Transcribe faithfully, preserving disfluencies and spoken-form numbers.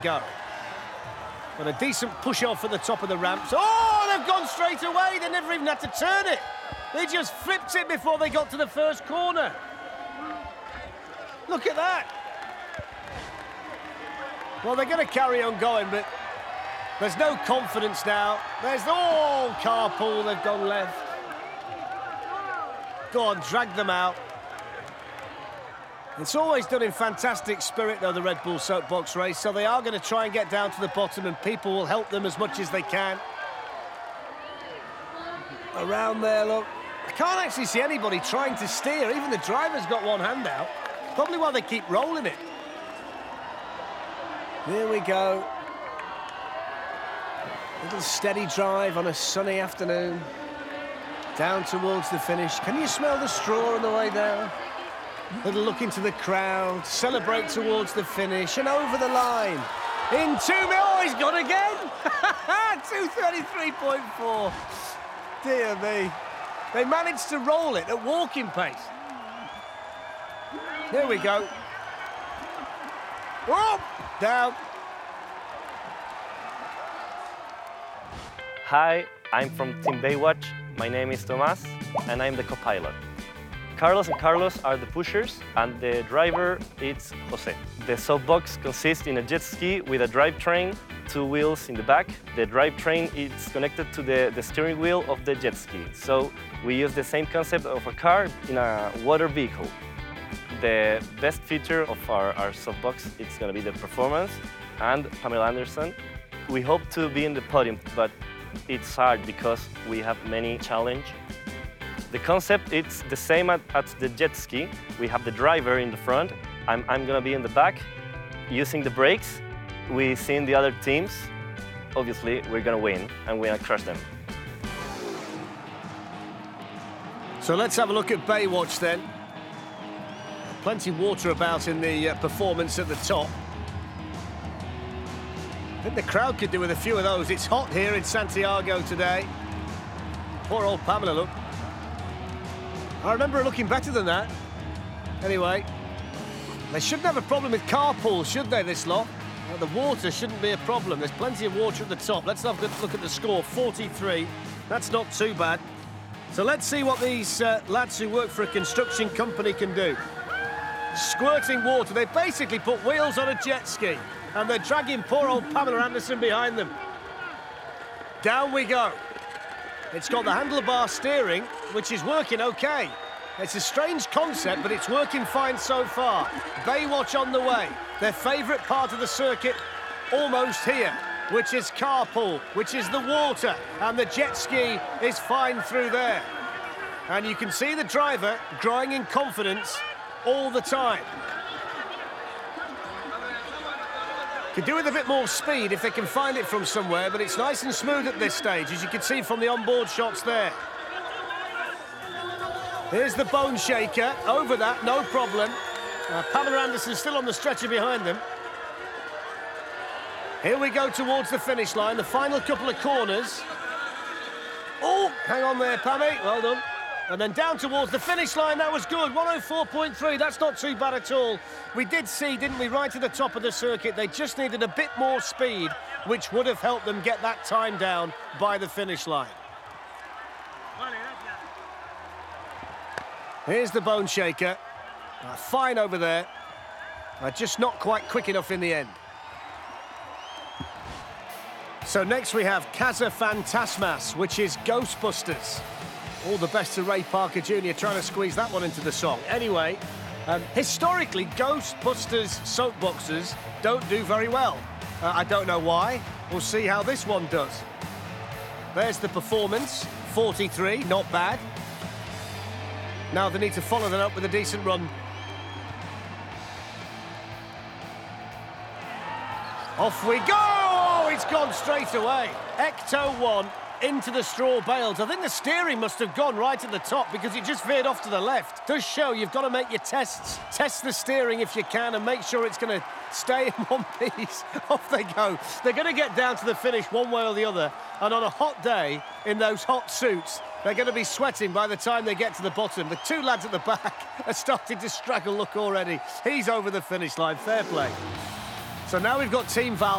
Go. Got a decent push-off at the top of the ramps. Oh, they've gone straight away. They never even had to turn it. They just flipped it before they got to the first corner. Look at that. Well, they're going to carry on going, but there's no confidence now. There's the oh, carpool. They've gone left. Go on, drag them out. It's always done in fantastic spirit, though, the Red Bull Soapbox race, so they are going to try and get down to the bottom, and people will help them as much as they can. Around there, look. I can't actually see anybody trying to steer. Even the driver's got one hand out. Probably why they keep rolling it. Here we go. Little steady drive on a sunny afternoon. Down towards the finish. Can you smell the straw on the way down? Little look into the crowd, celebrate towards the finish, and over the line. In two minutes, oh, he's gone again! two thirty-three point four. Dear me. They managed to roll it at walking pace. Here we go. Whoa! Down. Hi, I'm from Team Baywatch. My name is Tomas, and I'm the co-pilot. Carlos and Carlos are the pushers, and the driver is Jose. The soapbox consists in a jet ski with a drivetrain, two wheels in the back. The drivetrain is connected to the, the steering wheel of the jet ski. So we use the same concept of a car in a water vehicle. The best feature of our, our soapbox is going to be the performance and Pamela Anderson. We hope to be in the podium, but it's hard because we have many challenges. The concept is the same at, at the jet ski. We have the driver in the front. I'm, I'm going to be in the back using the brakes. We see the other teams. Obviously, we're going to win and we're going to crush them. So let's have a look at Baywatch then. Plenty of water about in the uh, performance at the top. I think the crowd could do with a few of those. It's hot here in Santiago today. Poor old Pamela, look. I remember her looking better than that. Anyway, they shouldn't have a problem with carpool, should they, this lot? Well, the water shouldn't be a problem. There's plenty of water at the top. Let's have a look at the score, forty-three. That's not too bad. So let's see what these uh, lads who work for a construction company can do. Squirting water. They basically put wheels on a jet ski, and they're dragging poor old Pamela Anderson behind them. Down we go. It's got the handlebar steering, which is working okay. It's a strange concept, but it's working fine so far. Baywatch on the way. Their favourite part of the circuit almost here, which is carpool, which is the water, and the jet ski is fine through there. And you can see the driver growing in confidence all the time. Could do with a bit more speed if they can find it from somewhere, but it's nice and smooth at this stage, as you can see from the onboard shots there. Here's the bone shaker. Over that, no problem. Uh, Pamela Anderson still on the stretcher behind them. Here we go towards the finish line, the final couple of corners. Oh, hang on there, Pammy. Well done. And then down towards the finish line, that was good. one oh four point three, that's not too bad at all. We did see, didn't we, right at the top of the circuit, they just needed a bit more speed, which would have helped them get that time down by the finish line. Here's the bone shaker. Uh, fine over there. Uh, just not quite quick enough in the end. So next we have Casa Fantasmas, which is Ghostbusters. All the best to Ray Parker Junior trying to squeeze that one into the song. Anyway, um, historically, Ghostbusters soapboxes don't do very well. Uh, I don't know why. We'll see how this one does. There's the performance, forty-three, not bad. Now they need to follow that up with a decent run. Off we go! Oh, it's gone straight away. Ecto one. Into the straw bales. I think the steering must have gone right at the top because it just veered off to the left. Does show you've got to make your tests. Test the steering if you can and make sure it's going to stay in one piece. Off they go. They're going to get down to the finish one way or the other. And on a hot day, in those hot suits, they're going to be sweating by the time they get to the bottom. The two lads at the back are starting to straggle look already. He's over the finish line. Fair play. So now we've got Team Val.